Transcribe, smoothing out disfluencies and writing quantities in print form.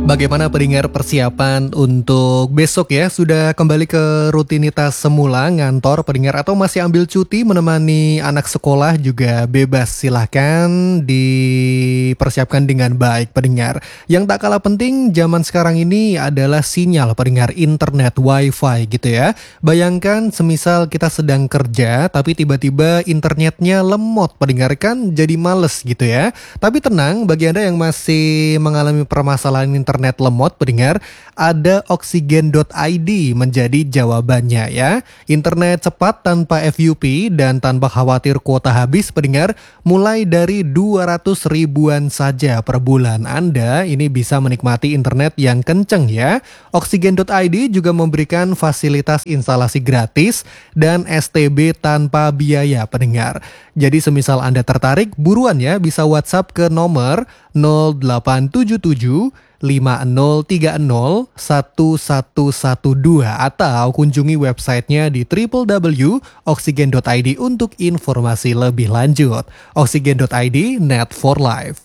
Bagaimana pendengar persiapan untuk besok ya? Sudah kembali ke rutinitas semula ngantor pendengar atau masih ambil cuti menemani anak sekolah juga bebas. Silahkan dipersiapkan dengan baik pendengar. Yang tak kalah penting zaman sekarang ini adalah sinyal pendengar internet wifi gitu ya. Bayangkan semisal kita sedang kerja tapi tiba-tiba internetnya lemot pendengar kan jadi males gitu ya. Tapi tenang bagi Anda yang masih mengalami permasalahan internet lemot pendengar, ada oksigen.id menjadi jawabannya ya. Internet cepat tanpa FUP dan tanpa khawatir kuota habis pendengar, mulai dari 200 ribuan saja per bulan. Anda ini bisa menikmati internet yang kenceng ya. Oksigen.id juga memberikan fasilitas instalasi gratis dan STB tanpa biaya pendengar. Jadi semisal Anda tertarik, buruan ya bisa WhatsApp ke nomor 0877 5030 1112 atau kunjungi websitenya di www.oksigen.id untuk informasi lebih lanjut. Oksigen.id, Net for Life.